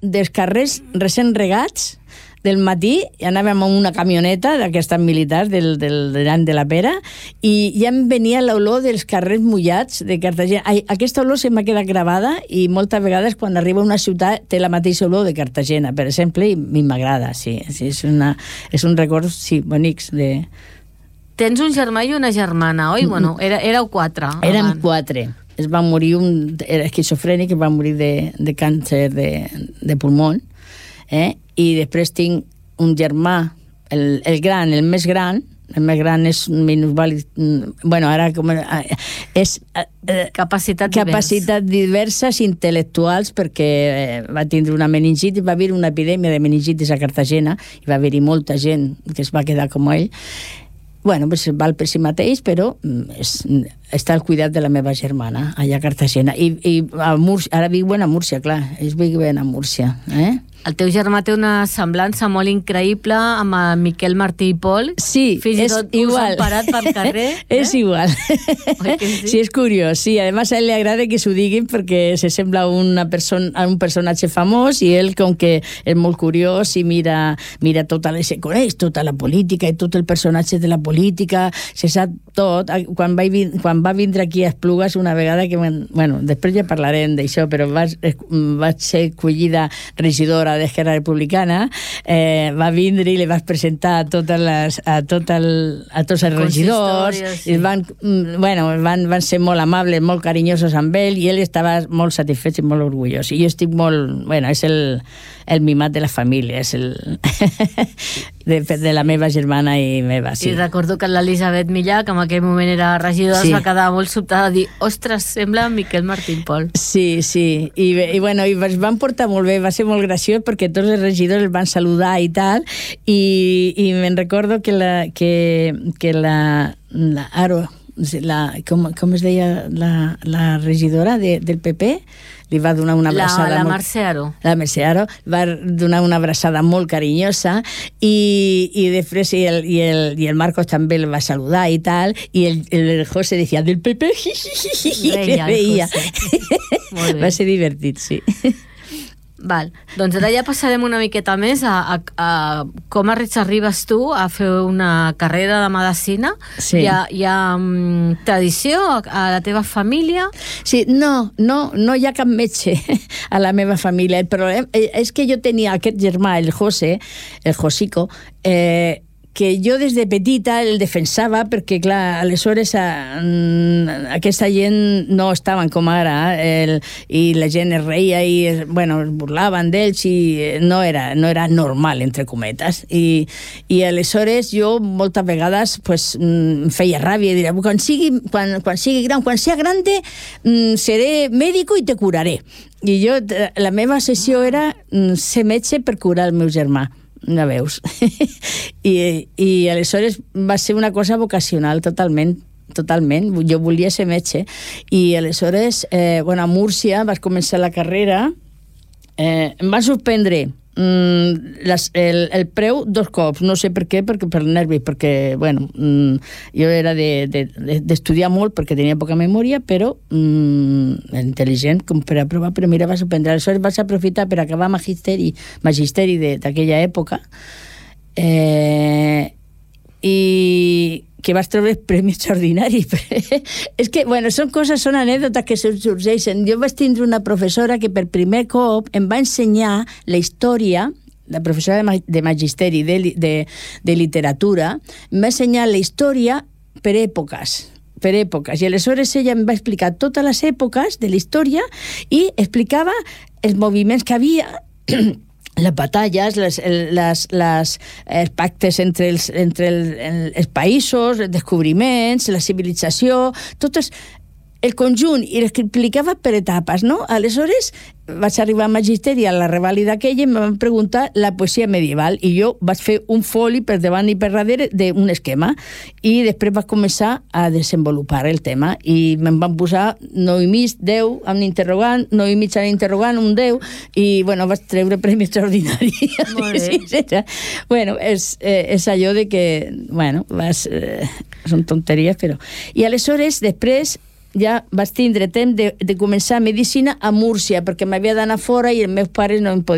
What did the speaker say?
dels carrers recent regats del matí, anàvem amb una camioneta d'aquestes militars del l'any de la Pera i ja em venia l'olor dels carrers mullats de Cartagena. Aquesta olor se m'ha quedat gravada i moltes vegades quan arriba a una ciutat té la mateixa olor de Cartagena, per exemple, i m'agrada, sí, és un record, sí, bonics de... Tens un germà i una germana, oi? Bueno, éreu 4. Érem 4. Es va morir era esquizofrènic, va morir de càncer de pulmó, i després tinc un germà, el més gran és minusvàlid, bueno, ara com és capacitats diverses intel·lectuals, perquè va tindre una meningitis, va haver una epidèmia de meningitis a Cartagena i va haver-hi molta gent que es va quedar com ell. Bueno, pues val per si mateix, però està al cuidat de la meva germana allà a Cartagena. I a Múrcia, ara viuen a Múrcia, clar, ells viuen a Múrcia, El teu germà té una semblança molt increïble amb el Miquel Martí i Pol. Sí, fins i tot us han parat pel carrer. És igual. Oi que sí? Sí, és curiós. Sí, además a ell li agrada que s'ho diguin perquè se sembla a un personatge famós i ell, com que és molt curiós i mira se coneix tota la política i tot el personatge de la política, se sap tot. Quan va vindre aquí a Esplugues una vegada que, bueno, després ja parlarem d'això, però vaig ser escollida regidora d'Esquerra Republicana, va vindre i li vas presentar a tots els regidors, i van ser molt amables, molt carinyosos amb ell, i ell estava molt satisfet i molt orgullós. I jo estic molt... Bueno, és el mimat de la família, és de la meva germana i meva, sí. I recordo que l'Elisabet Millà, que en aquell moment era regidora, es va quedar molt sobtada de dir, ostres, sembla Miquel Martín Pol. Sí, sí, i bueno, i es van portar molt bé, va ser molt graciós perquè tots els regidors el van saludar i tal, i me'n recordo que la Aro, com es deia la regidora del PP, li va donar una abraçada... La Mercè Aro. La Mercè Aro va donar una abraçada molt carinyosa i després i el Marcos també el va saludar i tal, i el José decía, del PP, reia. Va ser divertit, sí. Val. Doncs ara ja passarem una miqueta més a com arribes tu a fer una carrera de medicina. Sí. Hi ha tradició a la teva família? Sí, no hi ha cap metge a la meva família. El problema és que jo tenia aquest germà, el José, el Josico, que jo des de petita el defensava perquè, clar, aleshores aquesta gent no estaven com ara i la gent es reia i, bueno, es burlaven d'ells i no era normal, entre cometes. I aleshores jo moltes vegades pues, em feia ràbia i diria, quan sigui gran, quan sigui grande, seré médico i te curaré. I jo, la meva sessió era ser metge per curar el meu germà. No veus? I aleshores va ser una cosa vocacional totalment. Jo volia ser metge i aleshores, a Múrcia vas començar la carrera, em va sorprendre el preu 2 cops, no sé per què, perquè per nervis, perquè jo era d'estudiar molt perquè tenia poca memòria, però intel·ligent com per aprovar, però mira, va sorprendre. Aleshores vas aprofitar per acabar magisteri d'aquella època, i que vas treure el premi extraordinari. És que, són anècdotes que sorgeixen. Jo vaig tindre una professora que per primer cop em va ensenyar la història, la professora de magisteri de literatura, em va ensenyar la història per èpoques. I aleshores ella em va explicar totes les èpoques de la història i explicava els moviments que havia, les batalles, els pactes entre els països, els descobriments, la civilització, tot el conjunt, i l'explicava per etapes, no? Aleshores vaig arribar a magisteri a la revàlida aquella i em van preguntar la poesia medieval i jo vaig fer un foli per davant i per darrere d'un esquema i després vaig començar a desenvolupar el tema i me'n van posar 9,5, 10 amb un interrogant, 9,5 amb interrogant, un 10 i vaig treure premi extraordinari. Molt bé. És allò de que són tonteries, però... I aleshores després ja vaig tindre temps de començar medicina a Múrcia perquè m'havia d'anar fora i els meus pares no em podien